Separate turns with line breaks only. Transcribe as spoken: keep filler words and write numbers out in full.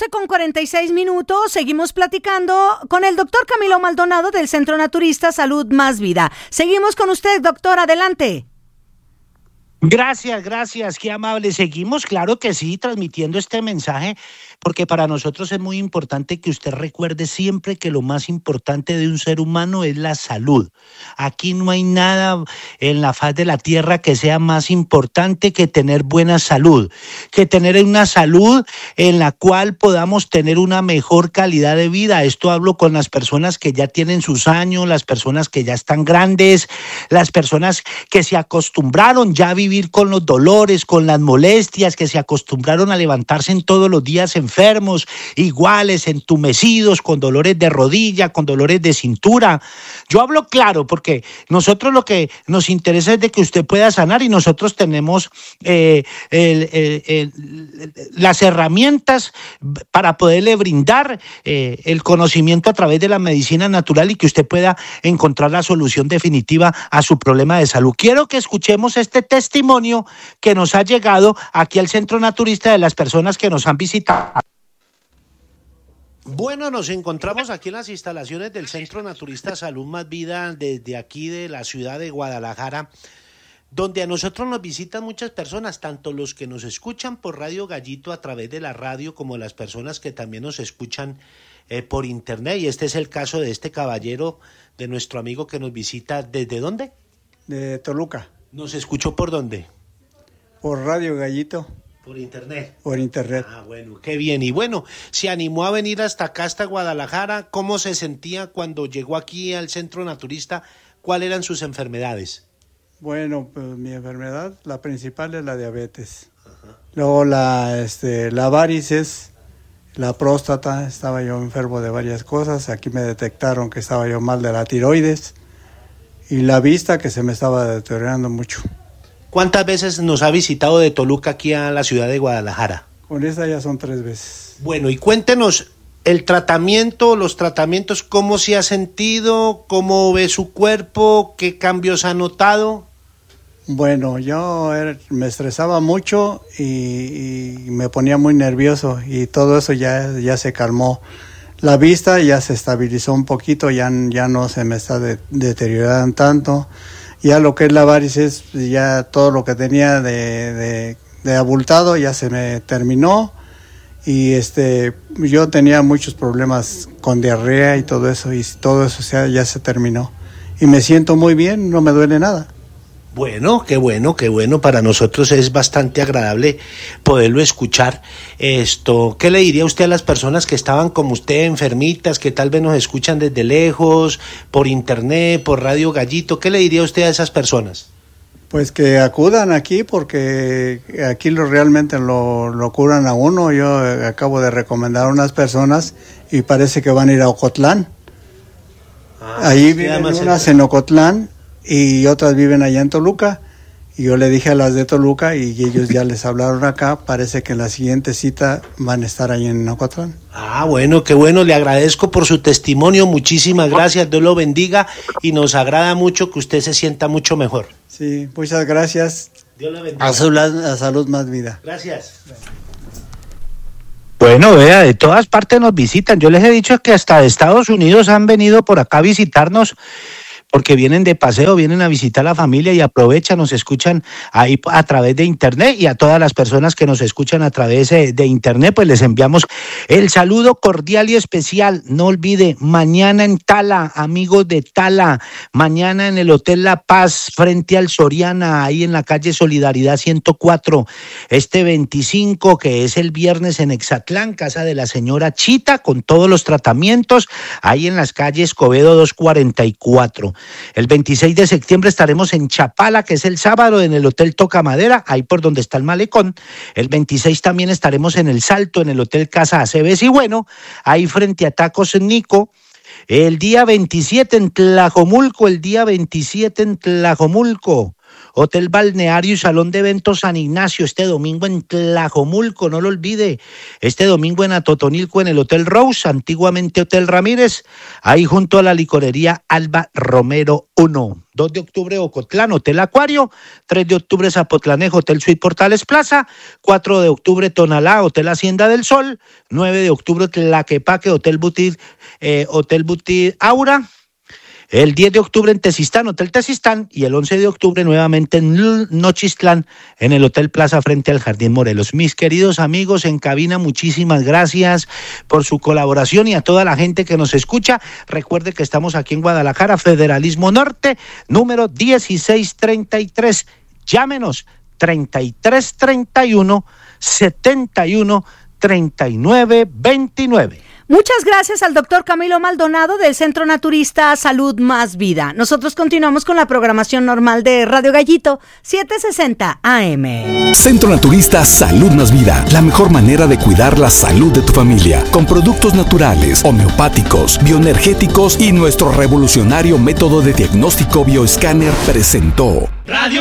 doce con cuarenta y seis minutos, seguimos platicando con el doctor Camilo Maldonado del Centro Naturista Salud Más Vida. Seguimos con usted, doctor, adelante.
Gracias, gracias, qué amable. Seguimos, claro que sí, transmitiendo este mensaje, porque para nosotros es muy importante que usted recuerde siempre que lo más importante de un ser humano es la salud. Aquí no hay nada en la faz de la tierra que sea más importante que tener buena salud, que tener una salud en la cual podamos tener una mejor calidad de vida. Esto hablo con las personas que ya tienen sus años, las personas que ya están grandes, las personas que se acostumbraron ya a vivir con los dolores, con las molestias, que se acostumbraron a levantarse en todos los días enfermos, iguales, entumecidos, con dolores de rodilla, con dolores de cintura. Yo hablo claro porque nosotros lo que nos interesa es de que usted pueda sanar y nosotros tenemos eh, el, el, el, las herramientas para poderle brindar eh, el conocimiento a través de la medicina natural y que usted pueda encontrar la solución definitiva a su problema de salud. Quiero que escuchemos este testimonio que nos ha llegado aquí al Centro Naturista de las personas que nos han visitado.
Bueno, nos encontramos aquí en las instalaciones del Centro Naturista Salud Más Vida, desde aquí de la ciudad de Guadalajara, donde a nosotros nos visitan muchas personas, tanto los que nos escuchan por Radio Gallito a través de la radio, como las personas que también nos escuchan eh, por internet. Y este es el caso de este caballero, de nuestro amigo que nos visita. ¿Desde dónde?
De Toluca.
¿Nos escuchó por dónde?
Por Radio Gallito.
¿Por internet?
Por internet.
Ah, bueno, qué bien. Y bueno, se animó a venir hasta acá, hasta Guadalajara. ¿Cómo se sentía cuando llegó aquí al Centro Naturista? ¿Cuáles eran sus enfermedades?
Bueno, pues mi enfermedad, la principal es la diabetes. Ajá. Luego la, este, la varices, la próstata, estaba yo enfermo de varias cosas. Aquí me detectaron que estaba yo mal de la tiroides. Y la vista, que se me estaba deteriorando mucho.
¿Cuántas veces nos ha visitado de Toluca aquí a la ciudad de Guadalajara?
Con esta ya son tres veces.
Bueno, y cuéntenos el tratamiento, los tratamientos, ¿cómo se ha sentido? ¿Cómo ve su cuerpo? ¿Qué cambios ha notado?
Bueno, yo era, me estresaba mucho y, y me ponía muy nervioso y todo eso ya, ya se calmó. La vista ya se estabilizó un poquito, ya, ya no se me está de, deteriorando tanto. Ya lo que es la varices, ya todo lo que tenía de, de, de abultado ya se me terminó. Y este, yo tenía muchos problemas con diarrea y todo eso, y todo eso ya, ya se terminó. Y me siento muy bien, no me duele nada.
Bueno, qué bueno, qué bueno. Para nosotros es bastante agradable poderlo escuchar. Esto, ¿qué le diría usted a las personas que estaban como usted, enfermitas, que tal vez nos escuchan desde lejos, por internet, por Radio Gallito? ¿Qué le diría usted a esas personas?
Pues que acudan aquí, porque aquí lo realmente lo, lo curan a uno. Yo acabo de recomendar a unas personas y parece que van a ir a Ocotlán. Ah, ahí viven unas en Ocotlán y otras viven allá en Toluca, y yo le dije a las de Toluca y ellos ya les hablaron acá. Parece que en la siguiente cita van a estar ahí en Ocotlán.
Ah, bueno, qué bueno, le agradezco por su testimonio, muchísimas gracias, Dios lo bendiga, y nos agrada mucho que usted se sienta mucho mejor.
Sí, muchas gracias.
Dios le bendiga.
A salud, a salud más vida.
Gracias.
Bueno, vea, de todas partes nos visitan. Yo les he dicho que hasta de Estados Unidos han venido por acá a visitarnos, porque vienen de paseo, vienen a visitar a la familia y aprovechan, nos escuchan ahí a través de internet, y a todas las personas que nos escuchan a través de internet, pues les enviamos el saludo cordial y especial. No olvide, mañana en Tala, amigos de Tala, mañana en el Hotel La Paz, frente al Soriana, ahí en la calle Solidaridad ciento cuatro, este veinticinco, que es el viernes, en Exatlán, casa de la señora Chita, con todos los tratamientos, ahí en las calles Escobedo doscientos cuarenta y cuatro. El veintiséis de septiembre estaremos en Chapala, que es el sábado, en el Hotel Toca Madera, ahí por donde está el malecón. El veintiséis también estaremos en El Salto, en el Hotel Casa Aceves y Bueno, ahí frente a Tacos Nico. El día veintisiete en Tlajomulco, el día veintisiete en Tlajomulco. Hotel Balneario y Salón de Eventos San Ignacio, este domingo en Tlajomulco, no lo olvide, este domingo en Atotonilco en el Hotel Rose, antiguamente Hotel Ramírez, ahí junto a la licorería Alba Romero uno. dos de octubre Ocotlán, Hotel Acuario, tres de octubre Zapotlanejo, Hotel Suite Portales Plaza, cuatro de octubre Tonalá, Hotel Hacienda del Sol, nueve de octubre Tlaquepaque, Hotel Butit, eh, Hotel Butit Aura, el diez de octubre en Tezistán, Hotel Tezistán, y el once de octubre nuevamente en Nochistlán, en el Hotel Plaza frente al Jardín Morelos. Mis queridos amigos en cabina, muchísimas gracias por su colaboración y a toda la gente que nos escucha. Recuerde que estamos aquí en Guadalajara, Federalismo Norte, número dieciséis treinta y tres. Llámenos treinta y tres treinta y uno, setenta y uno, treinta y nueve veintinueve.
Muchas gracias al doctor Camilo Maldonado del Centro Naturista Salud Más Vida. Nosotros continuamos con la programación normal de Radio Gallito, setecientos sesenta A M.
Centro Naturista Salud Más Vida, la mejor manera de cuidar la salud de tu familia, con productos naturales, homeopáticos, bioenergéticos y nuestro revolucionario método de diagnóstico bioescáner presentó
Radio